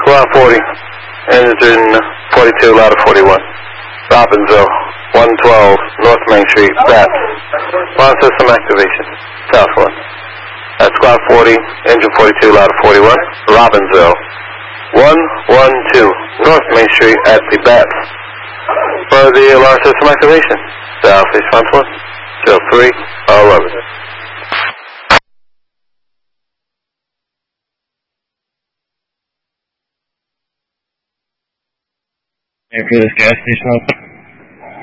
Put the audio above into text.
Squad 40, engine 42, louder 41. Robbinsville, 112, North Main Street, Bath. Launch system activation, South 1. That's Squad 40, engine 42, louder 41. Robbinsville, 112, North Main Street at the Bath. For the alarm system activation, Southeast front 1, 03, 11. For this gas station.